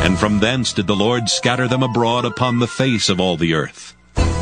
And from thence did the Lord scatter them abroad upon the face of all the earth.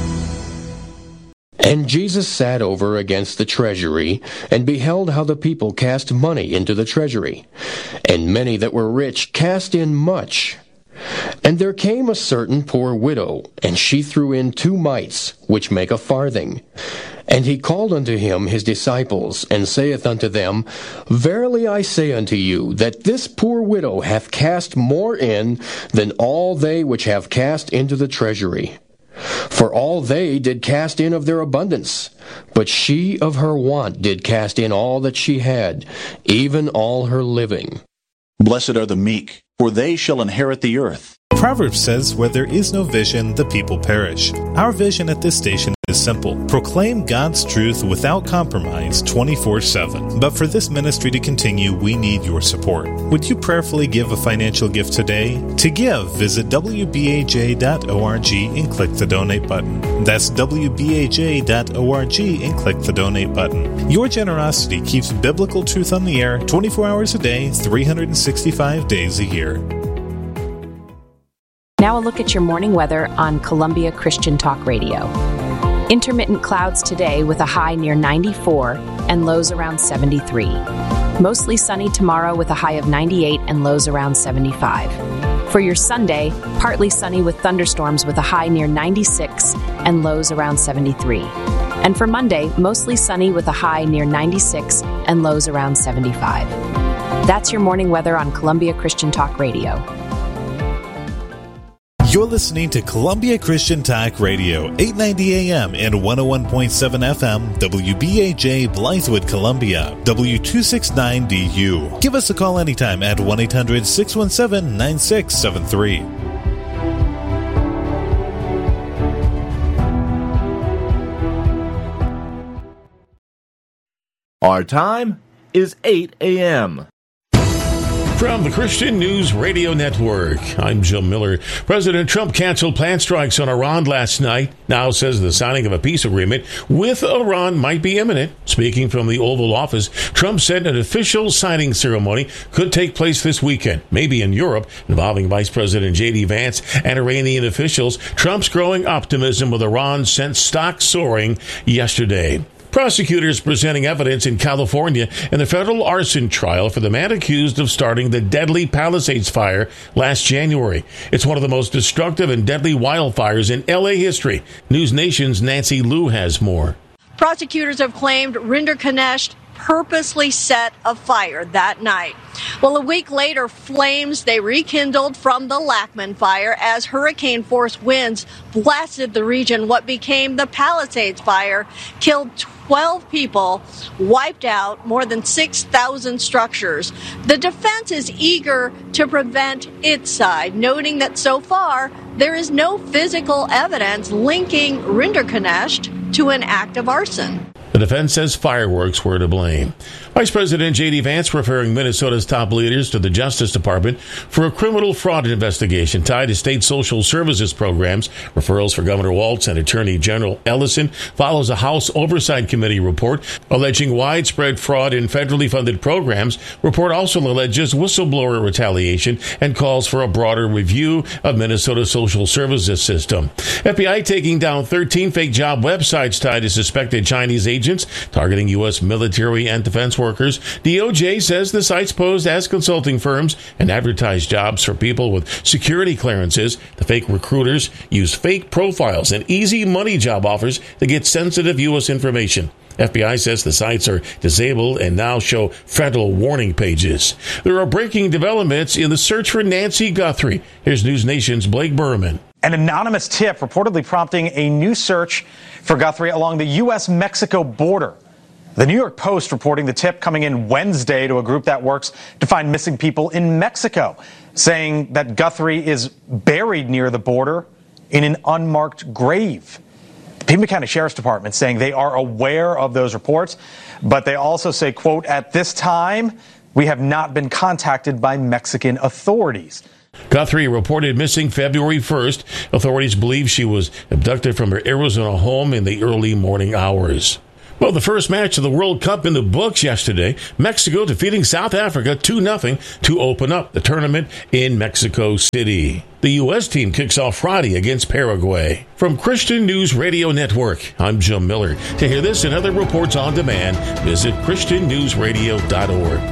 And Jesus sat over against the treasury, and beheld how the people cast money into the treasury. And many that were rich cast in much. And there came a certain poor widow, and she threw in 2 mites, which make a farthing. And he called unto him his disciples, and saith unto them, Verily I say unto you, that this poor widow hath cast more in than all they which have cast into the treasury. For all they did cast in of their abundance, but she of her want did cast in all that she had, even all her living. Blessed are the meek, for they shall inherit the earth. Proverbs says, where there is no vision, the people perish. Our vision at this station is simple. Proclaim God's truth without compromise 24/7. But for this ministry to continue, we need your support. Would you prayerfully give a financial gift today? To give, visit wbaj.org and click the donate button. That's wbaj.org and click the donate button. Your generosity keeps biblical truth on the air 24 hours a day, 365 days a year. Now a look at your morning weather on Columbia Christian Talk Radio. Intermittent clouds today with a high near 94 and lows around 73. Mostly sunny tomorrow with a high of 98 and lows around 75. For your Sunday, partly sunny with thunderstorms with a high near 96 and lows around 73. And for Monday, mostly sunny with a high near 96 and lows around 75. That's your morning weather on Columbia Christian Talk Radio. You're listening to Columbia Christian Talk Radio, 890 AM and 101.7 FM, WBAJ Blythewood, Columbia, W269DU. Give us a call anytime at 1-800-617-9673. Our time is 8 a.m. From the Christian News Radio Network, I'm Jim Miller. President Trump canceled planned strikes on Iran last night. Now says the signing of a peace agreement with Iran might be imminent. Speaking from the Oval Office, Trump said an official signing ceremony could take place this weekend, maybe in Europe, involving Vice President J.D. Vance and Iranian officials. Trump's growing optimism with Iran sent stocks soaring yesterday. Prosecutors presenting evidence in California in the federal arson trial for the man accused of starting the deadly Palisades fire last January. It's one of the most destructive and deadly wildfires in L.A. history. News Nation's Nancy Liu has more. Prosecutors have claimed Rinder Kanesh purposely set a fire that night. Well, a week later, flames, they rekindled from the Lackman fire as hurricane-force winds blasted the region. What became the Palisades fire killed 12 people, wiped out more than 6,000 structures. The defense is eager to prevent its side, noting that so far there is no physical evidence linking Rinder Kanesh to an act of arson. The defense says fireworks were to blame. Vice President J.D. Vance referring Minnesota's top leaders to the Justice Department for a criminal fraud investigation tied to state social services programs. Referrals for Governor Walz and Attorney General Ellison follows a House Oversight Committee report alleging widespread fraud in federally funded programs. Report also alleges whistleblower retaliation and calls for a broader review of Minnesota's social services system. FBI taking down 13 fake job websites tied to suspected Chinese agents targeting U.S. military and defense workers. DOJ says the sites posed as consulting firms and advertised jobs for people with security clearances. The fake recruiters use fake profiles and easy money job offers to get sensitive U.S. information. FBI says the sites are disabled and now show federal warning pages. There are breaking developments in the search for Nancy Guthrie. Here's News Nation's Blake Berman. An anonymous tip reportedly prompting a new search for Guthrie along the U.S.-Mexico border. The New York Post reporting the tip coming in Wednesday to a group that works to find missing people in Mexico, saying that Guthrie is buried near the border in an unmarked grave. The Pima County Sheriff's Department saying they are aware of those reports, but they also say, quote, at this time, we have not been contacted by Mexican authorities. Guthrie reported missing February 1st. Authorities believe she was abducted from her Arizona home in the early morning hours. Well, the first match of the World Cup in the books yesterday. Mexico defeating South Africa 2-0 to open up the tournament in Mexico City. The U.S. team kicks off Friday against Paraguay. From Christian News Radio Network, I'm Jim Miller. To hear this and other reports on demand, visit ChristianNewsRadio.org.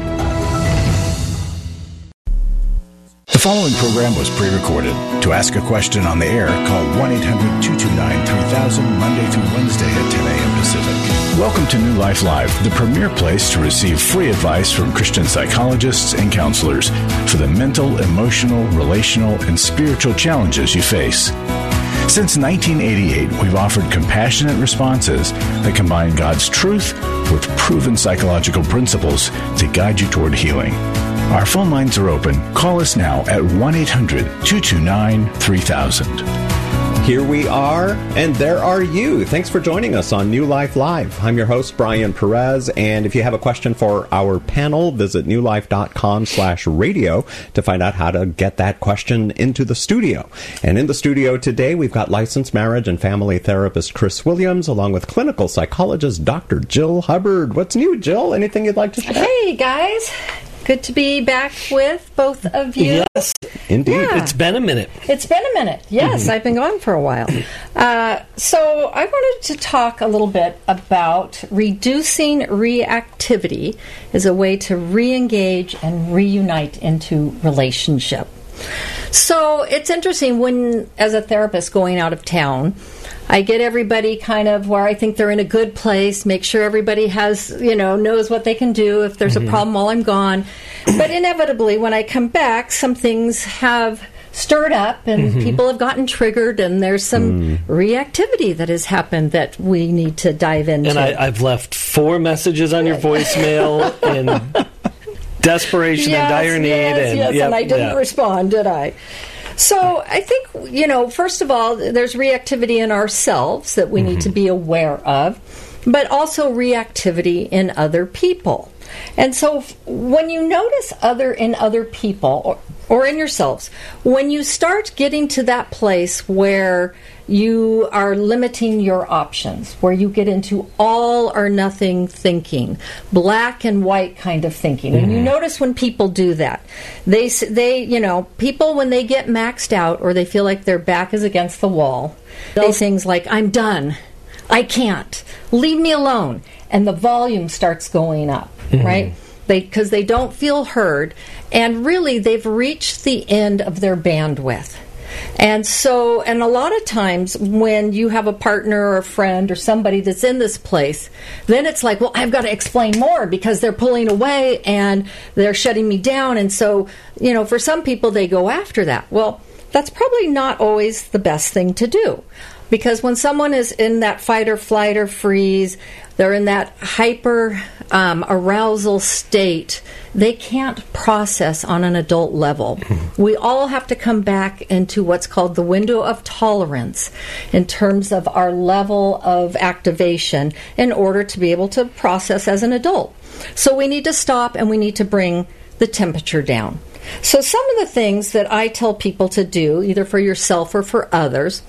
The following program was pre-recorded. To ask a question on the air, call 1-800-229-3000 Monday through Wednesday at 10 a.m. Pacific. Welcome to New Life Live, the premier place to receive free advice from Christian psychologists and counselors for the mental, emotional, relational, and spiritual challenges you face. Since 1988, we've offered compassionate responses that combine God's truth with proven psychological principles to guide you toward healing. Our phone lines are open. Call us now at 1-800-229-3000. Here we are, and there are you. Thanks for joining us on New Life Live. I'm your host, Brian Perez, and if you have a question for our panel, visit newlife.com/radio to find out how to get that question into the studio. And in the studio today, we've got licensed marriage and family therapist Chris Williams, along with clinical psychologist Dr. Jill Hubbard. What's new, Jill? Anything you'd like to share? Hey, guys. Good to be back with both of you. Yes, indeed. Yeah. It's been a minute. It's been a minute. Yes, I've been gone for a while. So I wanted to talk a little bit about reducing reactivity as a way to re-engage and reunite into relationship. So it's interesting when, as a therapist going out of town, I get everybody kind of where I think they're in a good place, make sure everybody has, knows what they can do if there's a problem while I'm gone. But inevitably, when I come back, some things have stirred up and people have gotten triggered, and there's some reactivity that has happened that we need to dive into. And I've left 4 messages on your voicemail in desperation and dire need. And I didn't respond, did I? So I think, first of all, there's reactivity in ourselves that we need to be aware of, but also reactivity in other people. And so when you notice in other people or in yourselves, when you start getting to that place where you are limiting your options, where you get into all or nothing thinking, black and white kind of thinking. And you notice when people do that, they people, when they get maxed out or they feel like their back is against the wall, they say things like, I'm done, I can't, leave me alone. And the volume starts going up, right? Because they don't feel heard, and really they've reached the end of their bandwidth. And a lot of times when you have a partner or a friend or somebody that's in this place, then it's like, well, I've got to explain more because they're pulling away and they're shutting me down. And so, for some people, they go after that. Well, that's probably not always the best thing to do. Because when someone is in that fight or flight or freeze, they're in that hyper arousal state, they can't process on an adult level. We all have to come back into what's called the window of tolerance in terms of our level of activation in order to be able to process as an adult. So we need to stop and we need to bring the temperature down. So some of the things that I tell people to do, either for yourself or for others,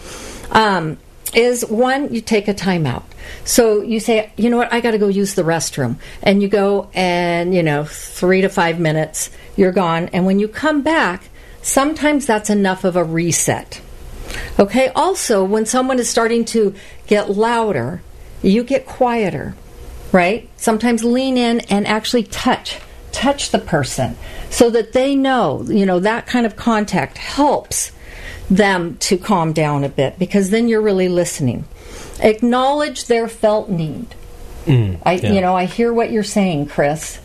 is one, you take a time out. So you say, you know what, I got to go use the restroom. And you go and, 3 to 5 minutes, you're gone. And when you come back, sometimes that's enough of a reset. Okay, also, when someone is starting to get louder, you get quieter, right? Sometimes lean in and actually touch the person so that they know, that kind of contact helps them to calm down a bit, because then you're really listening. Acknowledge their felt need. I hear what you're saying, Chris.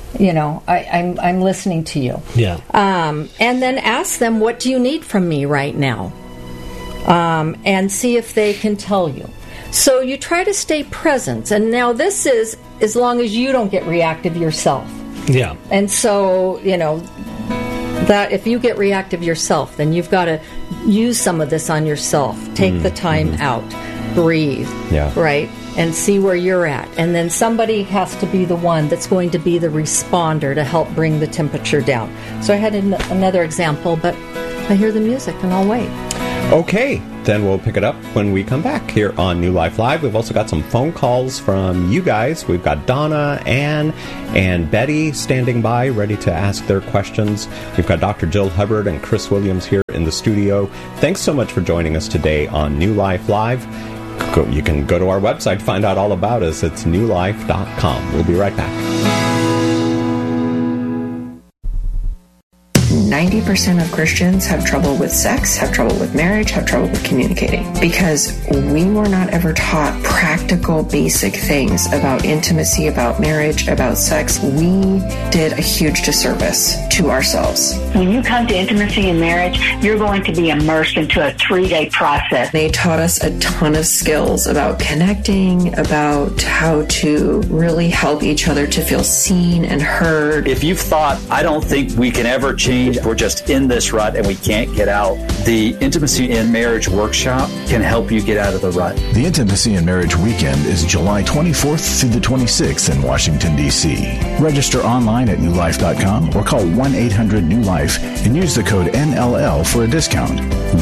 I'm listening to you. Yeah. And then ask them, what do you need from me right now? And see if they can tell you. So you try to stay present. And now this is as long as you don't get reactive yourself. Yeah. And so, that if you get reactive yourself, then you've got to use some of this on yourself. Take the time out, breathe, right, and see where you're at. And then somebody has to be the one that's going to be the responder to help bring the temperature down. So I had another example, but I hear the music and I'll wait. Okay, then we'll pick it up when we come back here on New Life Live. We've also got some phone calls from you guys. We've got Donna, Ann, and Betty standing by, ready to ask their questions. We've got Dr. Jill Hubbard and Chris Williams here in the studio. Thanks so much for joining us today on New Life Live. You can go to our website to find out all about us. It's newlife.com. We'll be right back. 90% of Christians have trouble with sex, have trouble with marriage, have trouble with communicating, because we were not ever taught practical, basic things about intimacy, about marriage, about sex. We did a huge disservice to ourselves. When you come to intimacy and marriage, you're going to be immersed into a 3-day process. They taught us a ton of skills about connecting, about how to really help each other to feel seen and heard. If you've thought, I don't think we can ever change, we're just in this rut and we can't get out, the Intimacy in Marriage Workshop can help you get out of the rut. The Intimacy in Marriage Weekend is July 24th through the 26th in Washington, D.C. Register online at newlife.com or call 1-800-NEW-LIFE and use the code NLL for a discount.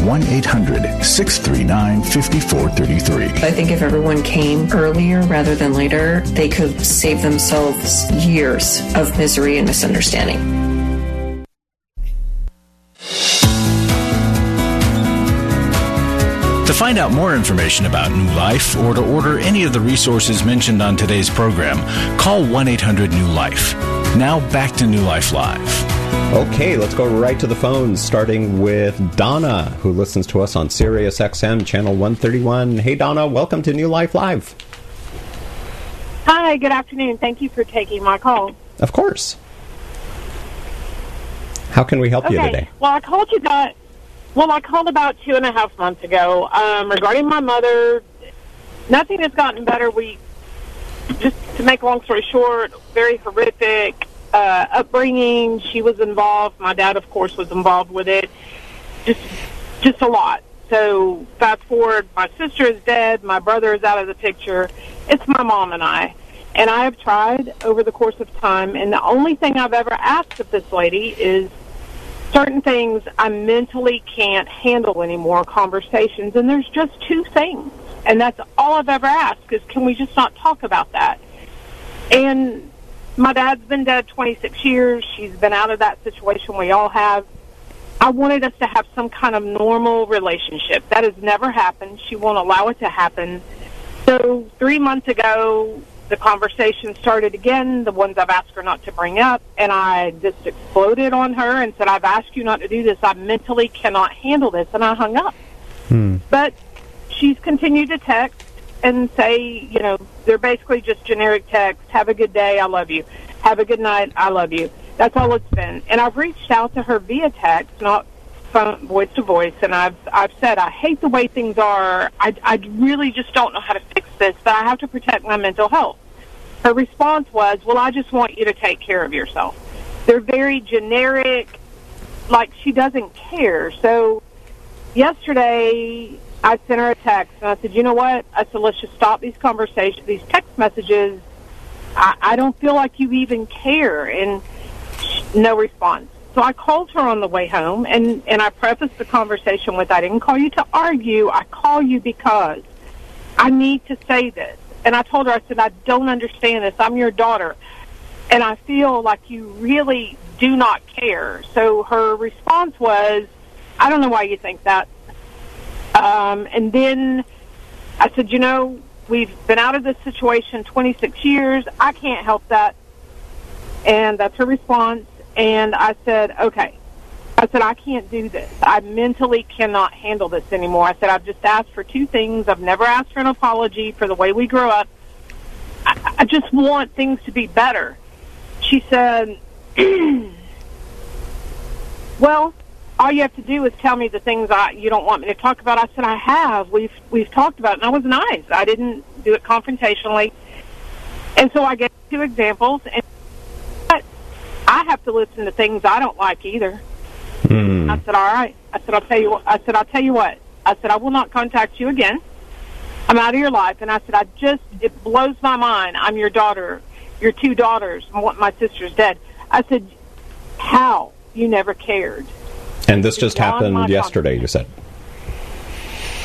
1-800-639-5433. I think if everyone came earlier rather than later, they could save themselves years of misery and misunderstanding. To find out more information about New Life or to order any of the resources mentioned on today's program, call 1-800-NEW-LIFE. Now back to New Life Live. Okay, let's go right to the phones, starting with Donna, who listens to us on Sirius XM Channel 131. Hey, Donna, welcome to New Life Live. Hi, good afternoon. Thank you for taking my call. Of course. How can we help you today? Well, I called about 2.5 months ago regarding my mother. Nothing has gotten better. We, just to make a long story short, very horrific upbringing. She was involved. My dad, of course, was involved with it. Just a lot. So fast forward, my sister is dead. My brother is out of the picture. It's my mom and I. And I have tried over the course of time, and the only thing I've ever asked of this lady is certain things I mentally can't handle anymore, conversations, and there's just 2 things. And that's all I've ever asked, is can we just not talk about that? And my dad's been dead 26 years. She's been out of that situation. We all have. I wanted us to have some kind of normal relationship. That has never happened. She won't allow it to happen. So 3 months ago, the conversation started again, the ones I've asked her not to bring up, and I just exploded on her and said, I've asked you not to do this. I mentally cannot handle this, and I hung up. But she's continued to text and say, they're basically just generic texts. Have a good day, I love you. Have a good night, I love you. That's all it's been. And I've reached out to her via text, not phone, voice to voice, and I've said, I hate the way things are. I really just don't know how to fix this, but I have to protect my mental health. Her response was, well, I just want you to take care of yourself. They're very generic, like she doesn't care. So yesterday I sent her a text, and I said, you know what? I said, let's just stop these conversations, these text messages. I don't feel like you even care, and no response. So I called her on the way home, and I prefaced the conversation with, I didn't call you to argue. I call you because I need to say this. And I told her, I said, I don't understand this. I'm your daughter, and I feel like you really do not care. So her response was, I don't know why you think that. And then I said, we've been out of this situation 26 years. I can't help that. And that's her response. And I said, okay. I said, I can't do this. I mentally cannot handle this anymore. I said, I've just asked for 2 things. I've never asked for an apology for the way we grew up. I just want things to be better. She said, well, all you have to do is tell me the things you don't want me to talk about. I said, I have. We've talked about it, and I was nice. I didn't do it confrontationally. And so I gave 2 examples, and I have to listen to things I don't like either. I said, all right. I said, I'll tell you what. I said, I will not contact you again. I'm out of your life. And I said, it blows my mind. I'm your daughter, your 2 daughters. My sister's dead. I said, how? You never cared. And this just happened yesterday, you said?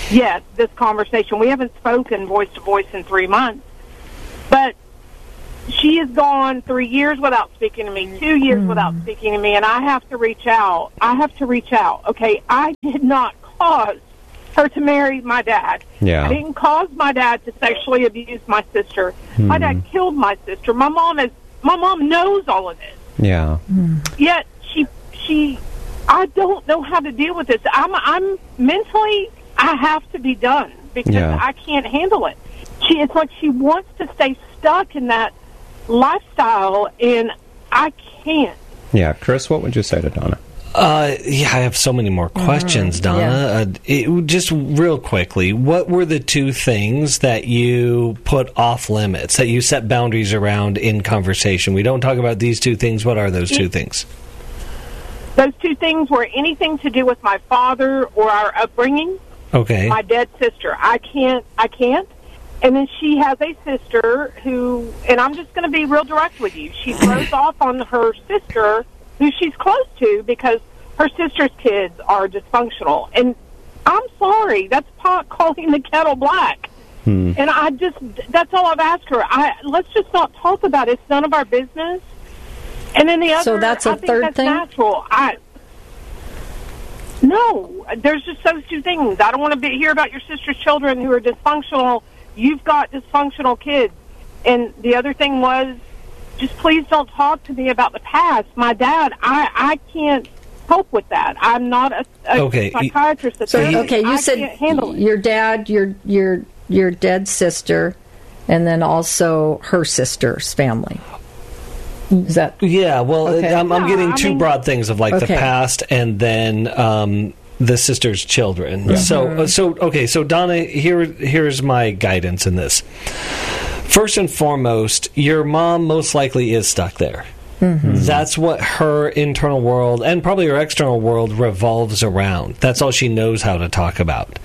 yet, this conversation. We haven't spoken voice to voice in 3 months. But she has gone 3 years without speaking to me, 2 years without speaking to me, and I have to reach out. Okay, I did not cause her to marry my dad. Yeah. I didn't cause my dad to sexually abuse my sister. My dad killed my sister. My mom knows all of this. Yeah. Yet I don't know how to deal with this. I'm mentally, I have to be done because I can't handle it. It's like she wants to stay stuck in that lifestyle, and I can't. Yeah, Chris, what would you say to Donna? I have so many more questions, Donna. Just real quickly, what were the two things that you put off limits, that you set boundaries around in conversation? We don't talk about these two things. What are those two things? Those two things were anything to do with my father or our upbringing. Okay. My dead sister. I can't. And then she has a sister who, and I'm just going to be real direct with you, she throws off on her sister who she's close to because her sister's kids are dysfunctional. And I'm sorry, that's pot calling the kettle black. And that's all I've asked her. Let's just not talk about it. It's none of our business. And then the other, so that's a third thing? Natural. No, there's just those two things. I don't want to hear about your sister's children who are dysfunctional. You've got dysfunctional kids. And the other thing was, just please don't talk to me about the past. My dad, I can't cope with that. I'm not a psychiatrist. You said your dad, your dead sister, and then also her sister's family. Is that? Yeah, well, okay. I'm getting two broad things of the past and then the sister's children. Yeah. So Donna, here's my guidance in this. First and foremost, your mom most likely is stuck there. That's what her internal world and probably her external world revolves around. That's all she knows how to talk about.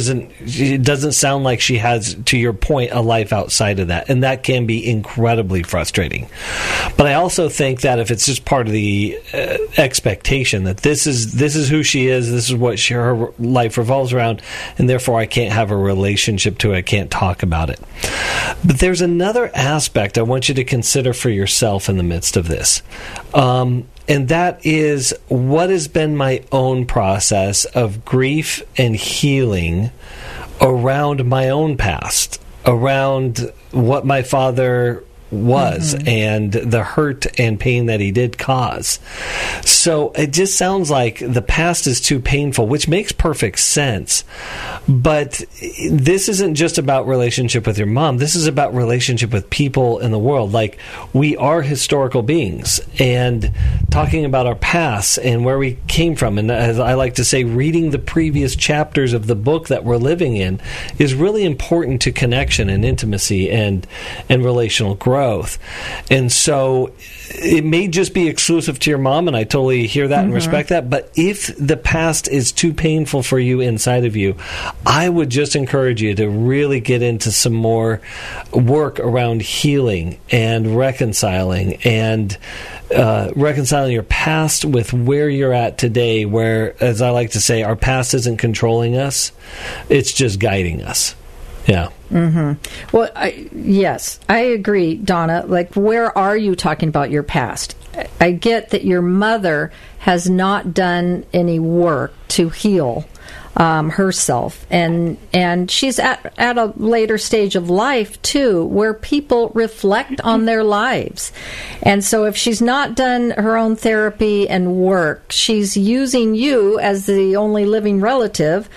It doesn't sound like she has, to your point, a life outside of that, and that can be incredibly frustrating. But I also think that if it's just part of the expectation that this is who she is, this is what her life revolves around, and therefore I can't have a relationship to it, I can't talk about it. But there's another aspect I want you to consider for yourself in the midst of this. And that is what has been my own process of grief and healing around my own past, around what my father was and the hurt and pain that he did cause. So it just sounds like the past is too painful, which makes perfect sense. But this isn't just about relationship with your mom. This is about relationship with people in the world. Like, we are historical beings, and talking about our past and where we came from, and as I like to say, reading the previous chapters of the book that we're living in is really important to connection and intimacy and relational growth. And so it may just be exclusive to your mom, and I totally hear that and respect that, but if the past is too painful for you inside of you, I would just encourage you to really get into some more work around healing and reconciling and reconciling your past with where you're at today, where, as I like to say, our past isn't controlling us, it's just guiding us. Yeah. Well, yes, I agree, Donna. Like, where are you talking about your past? I get that your mother has not done any work to heal herself, and she's at a later stage of life too, where people reflect on their lives. And so if she's not done her own therapy and work, she's using you as the only living relative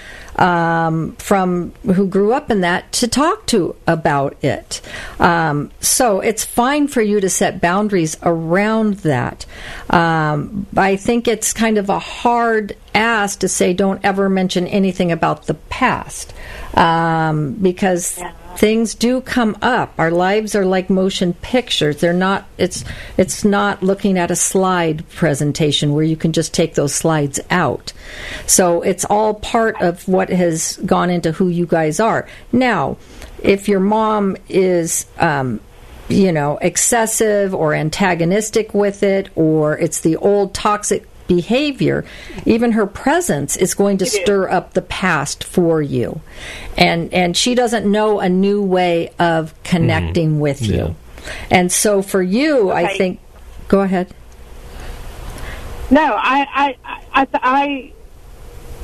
from who grew up in that to talk to about it. So it's fine for you to set boundaries around that. I think it's kind of a hard ask to say don't ever mention anything about the past, because things do come up. Our lives are like motion pictures. They're not. It's not looking at a slide presentation where you can just take those slides out. So it's all part of what has gone into who you guys are. Now, if your mom is excessive or antagonistic with it, or it's the old toxic behavior, even her presence, is going to stir up the past for you. And she doesn't know a new way of connecting with you. And so for you, I think... Go ahead. No, I